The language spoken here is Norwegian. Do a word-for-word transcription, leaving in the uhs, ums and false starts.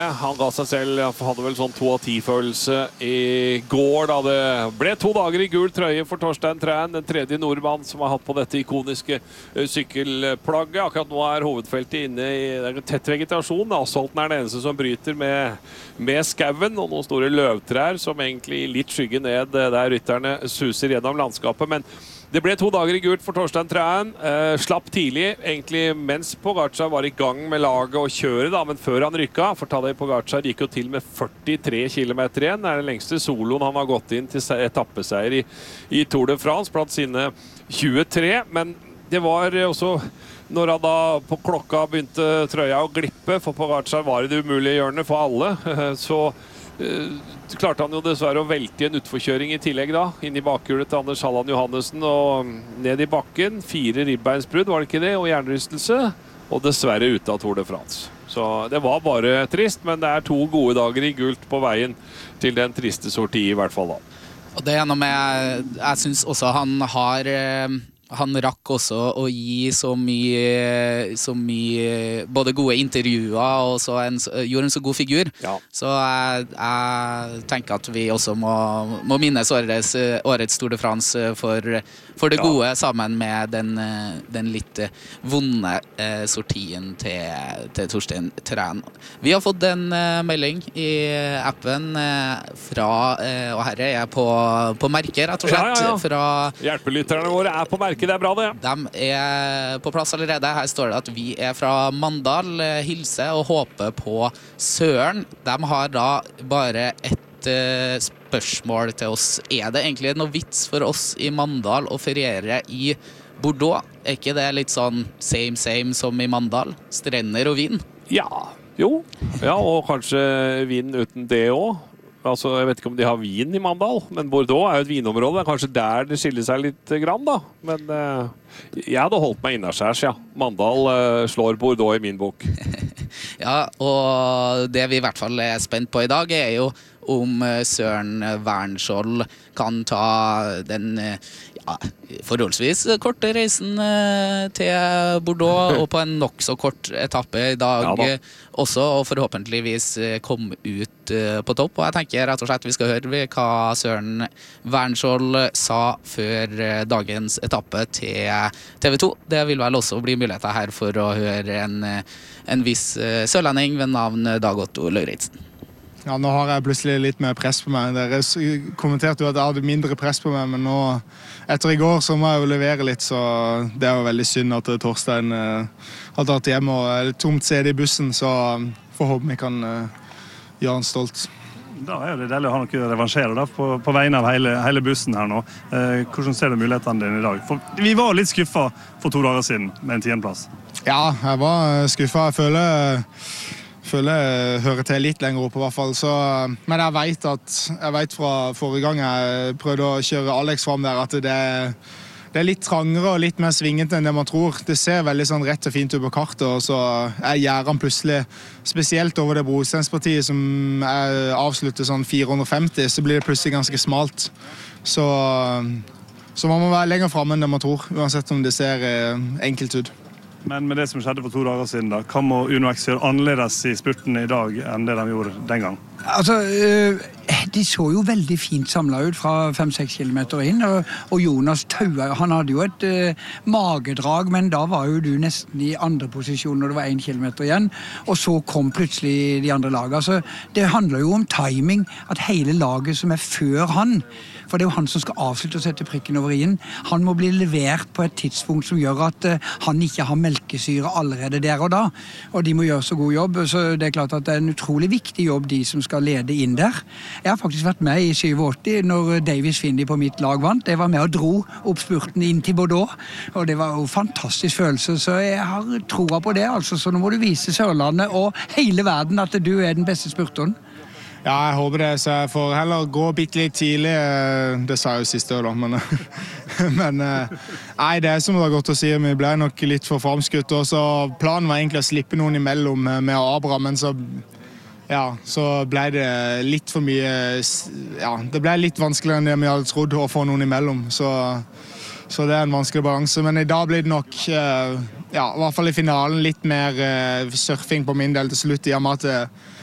Han ga seg selv, han hadde vel sånn to av ti følelse i går da det ble to dager i gul trøye for Torstein Træn, den tredje nordmann som har hatt på dette ikoniske sykkelplagget. Akkurat nå er hovedfeltet inne i tett vegetasjon. Asfalten er den eneste som bryter med, med skauen, og noen store løvtrær som egentlig litt skygger ned der rytterne suser gjennom landskapet. Men det ble to dager i gult for Torstein Træn. Eh, slapp tidlig, egentlig mens Pogačar var i gang med laget og kjøret, da, men før han rykka, for Tadej Pogačar gikk jo til med førtitre kilometer igjen. Det er den lengste soloen han har gått inn til etappeseier i, i Tour de France blant sine tjuetre, men det var også når han da på klokka begynte trøya å glippe, for Pogačar var i det umulige hjørnet for alle, så Uh, klarte han jo dessverre å velte i en utforkjøring i tillegg da, inn i bakhjulet til Anders Halland Johannessen og ned i bakken. Fire ribbeinsbrudd, var det ikke det, og hjernerystelse, og dessverre ute av Tour de France. Så det var bare trist, men det er to gode dager i gult på veien til den triste sorti i hvert fall da. Og det er noe med, jeg synes også han har... Han rakk også å gi så mye, så mye både gode intervjuer og så en, gjorde en så god figur. Ja. Så jeg, jeg tenker at vi også må, må minnes årets, årets Tour de France for, for det gode, ja. Sammen med den, den litt vonde eh, sortien til, til Torstein Træn. Vi har fått en eh, melding i appen eh, fra, eh, og herre er på, på merker, rett og slett. Ja, ja, ja. Fra, hjelpelytterne våre er på merker. Det er bra det. De er på plass allerede. Her står det at vi er fra Mandal, hilse og håper på Søren. De har da bare et uh, spørsmål til oss. Er det egentlig noe vits for oss i Mandal å feriere i Bordeaux? Er ikke det litt sånn same same som i Mandal? Strender og vin? Ja, jo. Ja, og kanskje vin uten det også. Altså, jeg vet ikke om de har vin i Mandal, men Bordeaux er jo et vinområde. Det er kanskje der det skiller seg litt grann, da. Men uh, jeg hadde holdt meg innaskjærs, ja. Mandal uh, slår Bordeaux i min bok. Ja, og det vi i hvert fall er spent på i dag er jo om Søren Wernskjold kan ta den ja, forholdsvis korte reisen til Bordeaux og på en nok så kort etappe i dag ja, også, og forhåpentligvis komme ut på topp. Og jeg tenker rett og slett vi skal høre hva Søren Wernskjold sa før dagens etappe til T V to. Det vil vel også bli muligheter her for å høre en, en viss sørlending ved navn Dag Otto Lauritzen. Ja, nå har jeg plutselig litt mer press på meg. Dere kommenterte jo at jeg hadde mindre press på meg, men nå, etter i går, så må jeg jo levere litt, så det er jo veldig synd at Torstein uh, har dratt hjem og er tomt sete i bussen, så forhåpentlig kan uh, gjøre han stolt. Da er det deilig å ha noe å revansjere da, på, på vegne av hele, hele bussen her nå. Uh, hvordan ser du mulighetene dine i dag? For vi var litt skuffet for to dager siden med en tiendeplass. Ja, jeg var skuffet. Jeg føler... føler jeg hører til litt lenger opp i hvert fall. Så, men jeg vet, at, jeg vet fra forrige gang jeg prøvde å kjøre Alex frem der, at det, det er litt trangere og litt mer svingende enn det man tror. Det ser veldig sånn rett og fint ut på kartet, og så er gjerne plutselig, spesielt over det brostenspartiet som er avsluttet sånn fire hundre og femti, så blir det plutselig ganske smalt. Så, så man må være lenger fremme enn det man tror, uansett om det ser enkelt ut. Men med det som skjedde for to dager siden, da, hva må Uno X gjøre annerledes i spurten i dag enn det de gjorde den gang? Altså, de så jo veldig fint samlet ut fra fem-seks kilometer inn, og, og Jonas Taua, han hadde jo et uh, magedrag, men da var jo du nesten i andre posisjon når det var en kilometer igjen, og så kom plutselig de andre lagene. Altså, det handler jo om timing, at hele laget som er før han, for det er jo han som skal avslutte og sette prikken over i-en, han må bli levert på et tidspunkt som gjør at uh, han ikke har melkesyre allerede der og da, og de må gjøre så god jobb, så det er klart at det er en utrolig viktig jobb de som skal lede inn der. Jeg har faktisk vært med i åttisju når Davis Finley på mitt lag vant. Jeg var med og dro opp spurten inn til Bordeaux, og det var jo en fantastisk følelse, så jeg har troa på det, altså, så nå må du vise Sørlandet og hele verden at du er den beste spurteren. Ja, jeg håper det, så jeg får heller gå bitte litt tidlig, det sa jeg jo siste år da, men, men nei, det er som det har gått å si, vi ble nok litt for framskutt, og så planen var egentlig å slippe noen imellom med Abraham, men så ja, så ble det litt for mye, ja, det ble litt vanskeligere enn det vi hadde trodd å få noen imellom, så, så det er en vanskelig balanse, men i dag blir det nok, ja, i hvert fall i finalen, litt mer surfing på min del til slutt, i og med at